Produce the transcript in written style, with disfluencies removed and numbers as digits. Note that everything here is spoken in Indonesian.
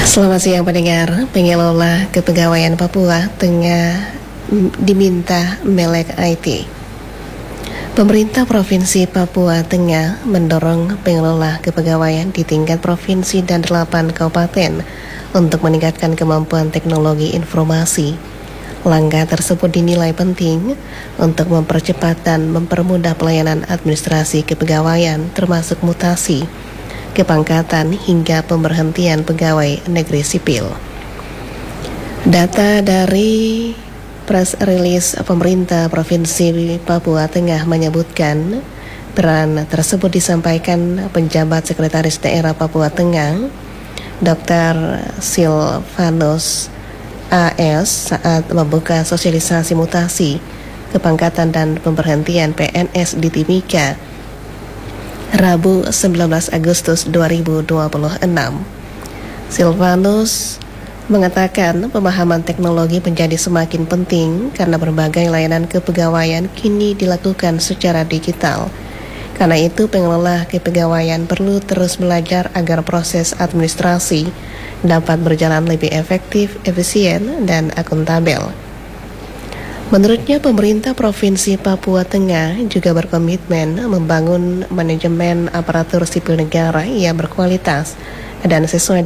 Selamat siang pendengar, pengelola kepegawaian Papua tengah diminta melek IT. Pemerintah Provinsi Papua Tengah mendorong pengelola kepegawaian di tingkat provinsi dan 8 kabupaten untuk meningkatkan kemampuan teknologi informasi. Langkah tersebut dinilai penting untuk mempercepat dan mempermudah pelayanan administrasi kepegawaian termasuk mutasi, kepangkatan hingga pemberhentian pegawai negeri sipil. Data dari press release pemerintah Provinsi Papua Tengah menyebutkan peran tersebut disampaikan penjabat Sekretaris Daerah Papua Tengah, Dr. Silvanus AS saat membuka sosialisasi mutasi, kepangkatan dan pemberhentian PNS di Timika Rabu 19 Agustus 2026. Silvanus mengatakan pemahaman teknologi menjadi semakin penting karena berbagai layanan kepegawaian kini dilakukan secara digital. Karena itu pengelola kepegawaian perlu terus belajar agar proses administrasi dapat berjalan lebih efektif, efisien, dan akuntabel. Menurutnya, pemerintah Provinsi Papua Tengah juga berkomitmen membangun manajemen aparatur sipil negara yang berkualitas dan sesuai